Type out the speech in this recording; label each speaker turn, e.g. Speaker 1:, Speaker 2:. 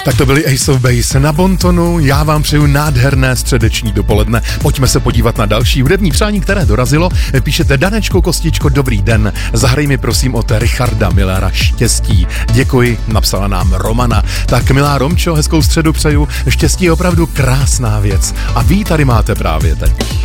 Speaker 1: Tak to byli Ace of Base na Bontonu, já vám přeju nádherné středeční dopoledne. Pojďme se podívat na další hudební přání, které dorazilo. Píšete: Danečko, Kostičko, dobrý den, zahraj mi prosím od Richarda Millera Štěstí. Děkuji, napsala nám Romana. Tak milá Romčo, hezkou středu přeju, štěstí je opravdu krásná věc a vy tady máte právě teď.